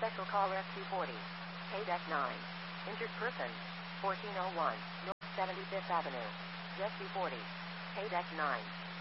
Special call Rescue 40. K-9. Injured person. 1401 North 75th Avenue. Rescue 40. K-9.